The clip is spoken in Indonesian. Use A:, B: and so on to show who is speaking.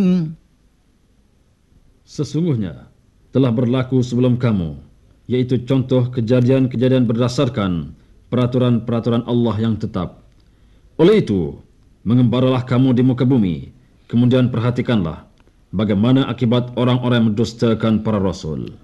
A: Sesungguhnya telah berlaku sebelum kamu, yaitu contoh kejadian-kejadian berdasarkan peraturan-peraturan Allah yang tetap. Oleh itu, mengembaralah kamu di muka bumi, kemudian perhatikanlah bagaimana akibat orang-orang yang mendustakan para rasul.